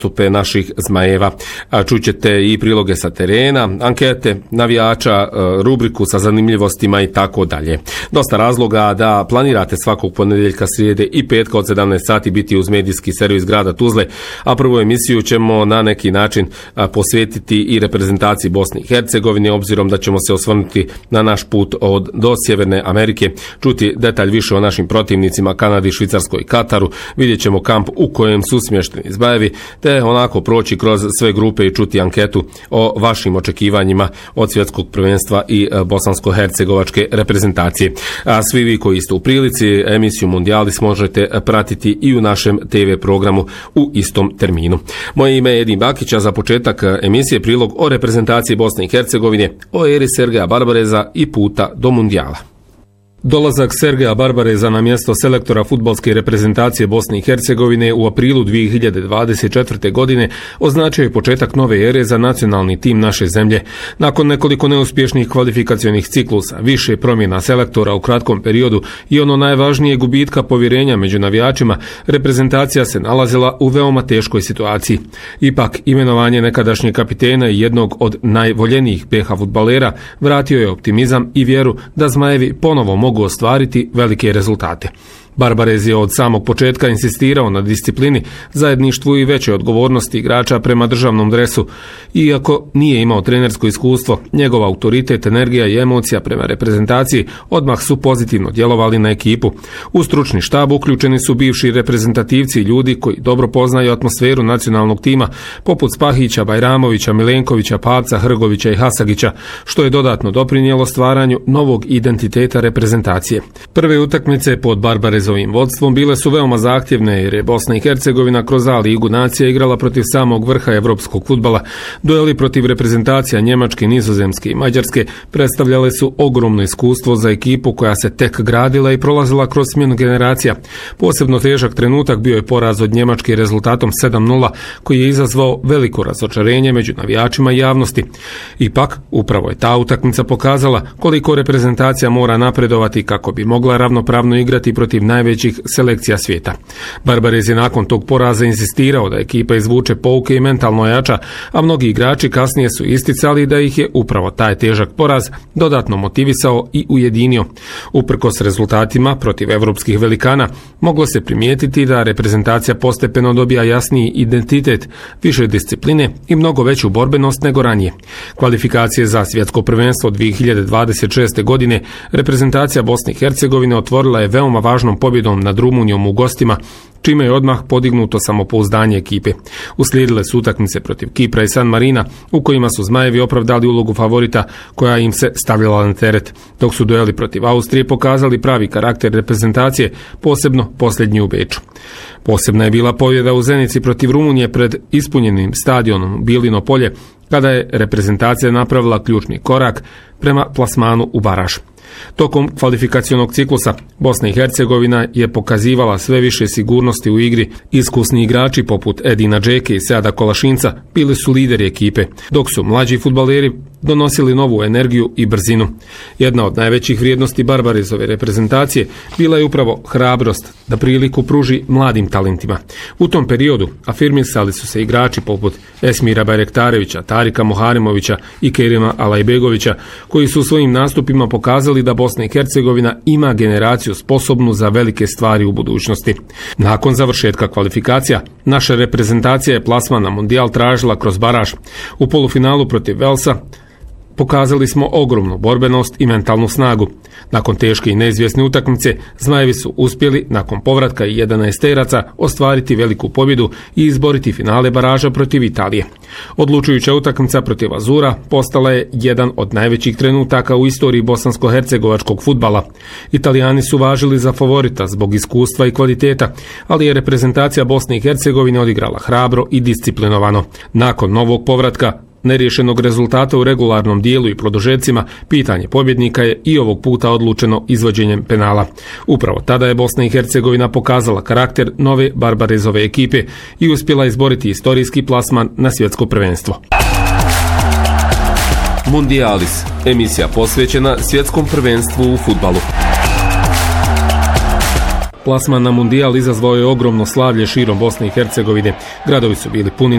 nastupe naših Zmajeva. Čućete i priloge sa terena, ankete navijača, rubriku sa zanimljivostima i tako dalje. Dosta razloga da planirate svakog ponedjeljka, srijede i petka od 17 sati biti uz medijski servis grada Tuzle, a prvu emisiju ćemo na neki način posvetiti i reprezentaciji Bosne i Hercegovine, obzirom da ćemo se osvrnuti na naš put do Sjeverne Amerike, čuti detalj više o našim protivnicima Kanadi, Švicarskoj i Kataru, vidjet ćemo kamp u kojem su smješteni Zmajevi, te onako proći kroz sve grupe i čuti anketu o vašim očekivanjima od svjetskog prvenstva i bosansko-hercegovačke reprezentacije. A svi vi koji ste u prilici, emisiju Mundialis možete pratiti i u našem TV programu u istom terminu. Moje ime je Edin Bakić, a za početak emisije prilog o reprezentaciji Bosne i Hercegovine, o eri Sergeja Barbareza i puta do Mundijala. Dolazak Sergeja Barbareza na mjesto selektora fudbalske reprezentacije Bosne i Hercegovine u aprilu 2024. godine označio je početak nove ere za nacionalni tim naše zemlje. Nakon nekoliko neuspješnih kvalifikacionih ciklusa, više promjena selektora u kratkom periodu i ono najvažnije gubitka povjerenja među navijačima, reprezentacija se nalazila u veoma teškoj situaciji. Ipak, imenovanje nekadašnjeg kapitena i jednog od najvoljenijih BiH fudbalera vratio je optimizam i vjeru da Zmajevi ponovo mogu ostvariti velike rezultate. Barbarez je od samog početka insistirao na disciplini, zajedništvu i većoj odgovornosti igrača prema državnom dresu. Iako nije imao trenersko iskustvo, njegov autoritet, energija i emocija prema reprezentaciji odmah su pozitivno djelovali na ekipu. U stručni štab uključeni su bivši reprezentativci i ljudi koji dobro poznaju atmosferu nacionalnog tima, poput Spahića, Bajramovića, Milenkovića, Pavca, Hrgovića i Hasagića, što je dodatno doprinijelo stvaranju novog identiteta reprezentacije. Prve utakmice pod Barbarezovim vodstvom bile su veoma zahtjevne jer je Bosna i Hercegovina kroz A ligu nacija igrala protiv samog vrha evropskog fudbala. Dueli protiv reprezentacija Njemačke, Nizozemske i Mađarske predstavljale su ogromno iskustvo za ekipu koja se tek gradila i prolazila kroz smjenu generacija. Posebno težak trenutak bio je poraz od Njemačke rezultatom 7:0 koji je izazvao veliko razočarenje među navijačima i javnosti. Ipak, upravo je ta utakmica pokazala koliko reprezentacija mora napredovati kako bi mogla ravnopravno igrati protiv najvećih selekcija svijeta. Barbarez je nakon tog poraza insistirao da ekipa izvuče pouke i mentalno jača, a mnogi igrači kasnije su isticali da ih je upravo taj težak poraz dodatno motivisao i ujedinio. Uprkos rezultatima protiv evropskih velikana, moglo se primijetiti da reprezentacija postepeno dobija jasniji identitet, više discipline i mnogo veću borbenost nego ranije. Kvalifikacije za svjetsko prvenstvo 2026. godine reprezentacija Bosne i Hercegovine otvorila je veoma važnom pobjedom nad Rumunijom u gostima, čime je odmah podignuto samopouzdanje ekipe. Uslijedile su utakmice protiv Kipra i San Marina, u kojima su Zmajevi opravdali ulogu favorita koja im se stavljala na teret, dok su dueli protiv Austrije pokazali pravi karakter reprezentacije, posebno posljednji u Beču. Posebna je bila pobjeda u Zenici protiv Rumunije pred ispunjenim stadionom Bilino polje, kada je reprezentacija napravila ključni korak prema plasmanu u baraž. Tokom kvalifikacionog ciklusa Bosna i Hercegovina je pokazivala sve više sigurnosti u igri. Iskusni igrači poput Edina Džeke i Seada Kolašinca bili su lideri ekipe, dok su mlađi fudbaleri donosili novu energiju i brzinu. Jedna od najvećih vrijednosti Barbarezove reprezentacije bila je upravo hrabrost da priliku pruži mladim talentima. U tom periodu afirmisali su se igrači poput Esmira Bajrektarevića, Tarika Moharimovića i Kerima Alajbegovića, koji su svojim nastupima pokazali da Bosna i Hercegovina ima generaciju sposobnu za velike stvari u budućnosti. Nakon završetka kvalifikacija, naša reprezentacija je plasman na Mundijal tražila kroz baraž. U polufinalu protiv Velsa pokazali smo ogromnu borbenost i mentalnu snagu. Nakon teške i neizvjesne utakmice, Zmajevi su uspjeli, nakon povratka i 11-teraca, ostvariti veliku pobjedu i izboriti finale baraža protiv Italije. Odlučujuća utakmica protiv Azura postala je jedan od najvećih trenutaka u istoriji bosansko-hercegovačkog fudbala. Italijani su važili za favorita zbog iskustva i kvaliteta, ali je reprezentacija Bosne i Hercegovine odigrala hrabro i disciplinovano. Nakon novog povratka, neriješenog rezultata u regularnom dijelu i produžecima, pitanje pobjednika je i ovog puta odlučeno izvođenjem penala. Upravo tada je Bosna i Hercegovina pokazala karakter nove Barbarezove ekipe i uspjela izboriti istorijski plasman na svjetsko prvenstvo. Mundialis, emisija posvećena svjetskom prvenstvu u fudbalu. Plasman na Mundijal izazvao je ogromno slavlje širom Bosne i Hercegovine. Gradovi su bili puni